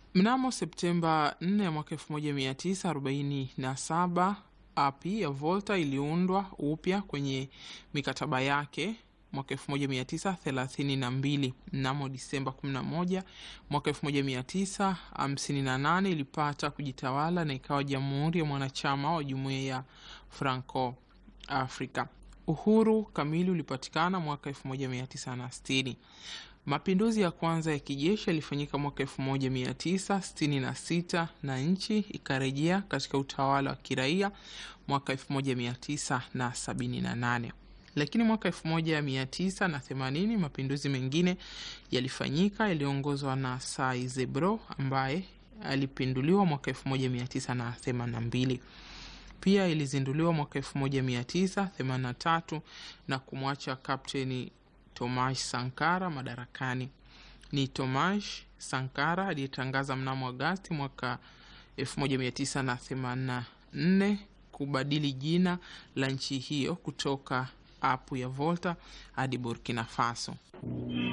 Mnamo Septemba 4 mwaka 1947, API ya Volta iliundwa upya kwenye mikataba yake mwaka 1932. Mnamo Disemba 11 mwaka 1958 ilipata kujitawala na ikawa jamhuri ya mwanachama wa Jumuiya ya Franco Afrika. Uhuru kamili ulipatikana mwaka 1960. Mapinduzi ya kwanza ya kijeshi yalifanyika mwaka 1966 na nchi ikarejea katika utawala wa kiraia mwaka 1978. Lakini mwaka 1980 mapinduzi mengine yalifanyika, yaliongozwa na Sai Zebro ambaye alipinduliwa mwaka 1982. Pia ilizinduliwa mwaka 1983 na kumwacha Kapteni Thomas Sankara madarakani. Ni Thomas Sankara aliyetangaza mnamo Agosti mwaka 1984 kubadili jina la nchi hiyo kutoka API ya Volta hadi Burkina Faso.